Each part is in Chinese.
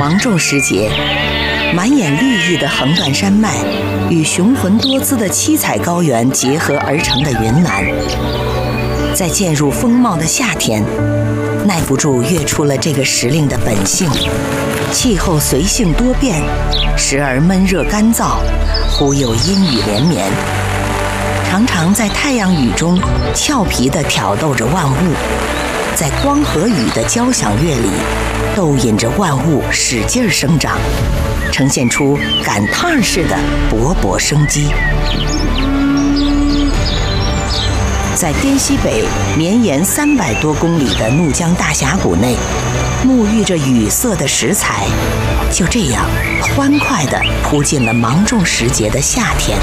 芒种时节，满眼绿意的横断山脉与雄浑多姿的七彩高原结合而成的云南，在渐入风貌的夏天，耐不住跃出了这个时令的本性。气候随性多变，时而闷热干燥，忽有阴雨连绵，常常在太阳雨中俏皮地挑逗着万物，在光和雨的交响乐里逗引着万物使劲生长，呈现出赶趟似的勃勃生机。在滇西北绵延300多公里的怒江大峡谷内，沐浴着雨色的石材，就这样欢快地扑进了芒种时节的夏天。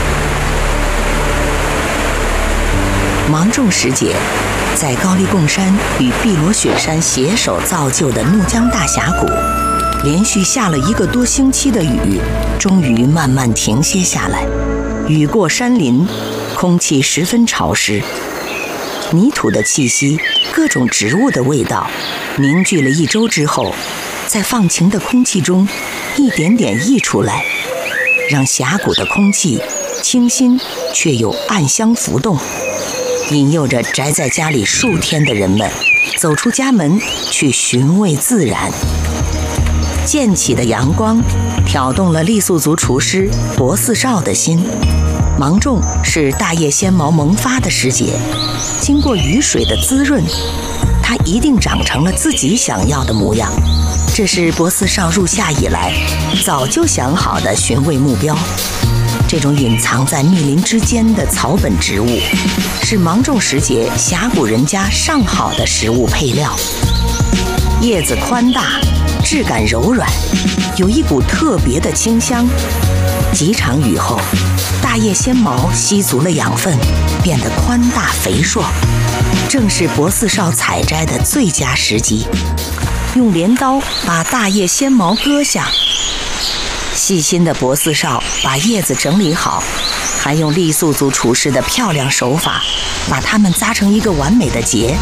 芒种时节，在高黎贡山与碧螺雪山携手造就的怒江大峡谷，连续下了1个多星期的雨，终于慢慢停歇下来。雨过山林，空气十分潮湿，泥土的气息，各种植物的味道，凝聚了1周之后，在放晴的空气中一点点溢出来，让峡谷的空气清新却又暗香浮动，引诱着宅在家里数天的人们走出家门去寻味自然。渐起的阳光挑动了傈僳族厨师博四少的心。芒种是大叶仙毛萌发的时节，经过雨水的滋润，它一定长成了自己想要的模样。这是博四少入夏以来早就想好的寻味目标。这种隐藏在密林之间的草本植物，是芒种时节峡谷人家上好的食物配料。叶子宽大，质感柔软，有一股特别的清香。几场雨后，大叶仙毛吸足了养分，变得宽大肥硕，正是博四少采摘的最佳时机。用镰刀把大叶仙毛割下，细心的博四少把叶子整理好，还用傈僳族厨师的漂亮手法，把它们扎成一个完美的结。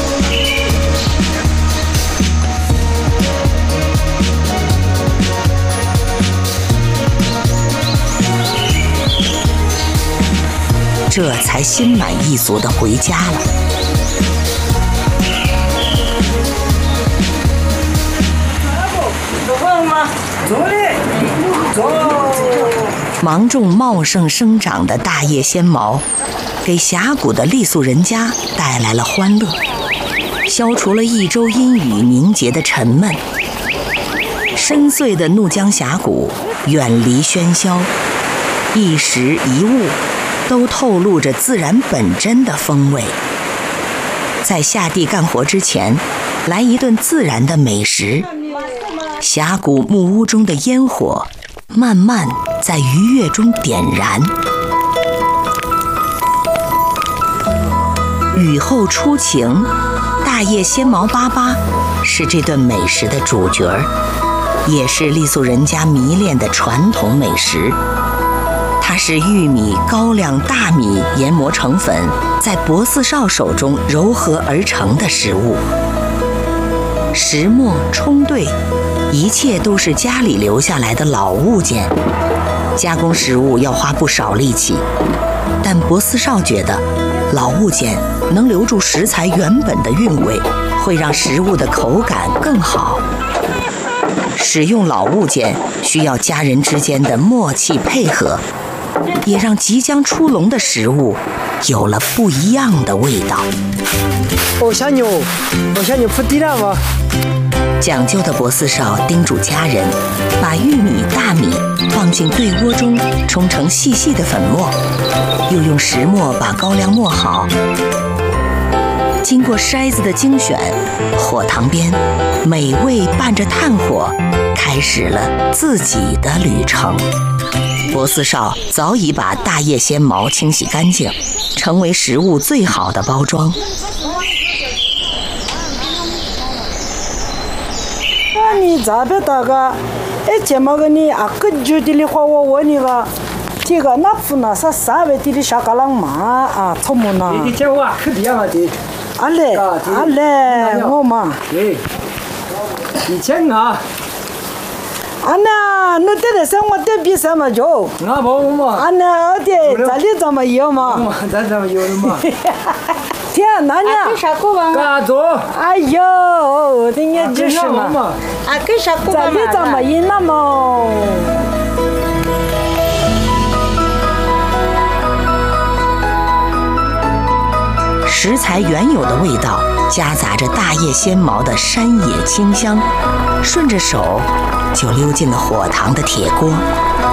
这才心满意足地回家了。芒种茂盛生长的大叶仙毛，给峡谷的傈僳人家带来了欢乐，消除了1周阴雨凝结的沉闷。深邃的怒江峡谷，远离喧嚣，一时一物都透露着自然本真的风味。在下地干活之前，来一顿自然的美食。峡谷木屋中的烟火，慢慢在愉悦中点燃。雨后初晴，大叶仙毛粑粑是这顿美食的主角儿，也是傈僳人家迷恋的传统美食。它是玉米、高粱、大米研磨成粉，在博四少手中糅合而成的食物。石磨、冲兑，一切都是家里留下来的老物件。加工食物要花不少力气，但博四少觉得老物件能留住食材原本的韵味，会让食物的口感更好。使用老物件需要家人之间的默契配合，也让即将出笼的食物有了不一样的味道。 小牛扑地了吗？ 讲究的博四少叮嘱家人，把玉米、大米放进对窝中冲成细细的粉末，又用石磨把高粱磨好。经过筛子的精选，火塘边美味伴着炭火，开始了自己的旅程。博四少早已把大叶仙毛清洗干净，成为食物最好的包装。 你咋别大个？这么个你啊，个就地里话我你个，这个那不那啥位地里下个浪嘛啊，草木呢？ 你这话可别嘛的。 阿来，我嘛。 对。以前啊， 那你得的生活得比什么久？ 那不嘛？ 那得这里怎么有嘛？ 咱怎么有的嘛？ 天，那你给啥过吧？ 干走。 哎呦，这也就是嘛。 给啥过吧？ 这里怎么有那么？ 食材原有的味道，夹杂着大叶鲜毛的山野清香，顺着手就溜进了火塘的铁锅。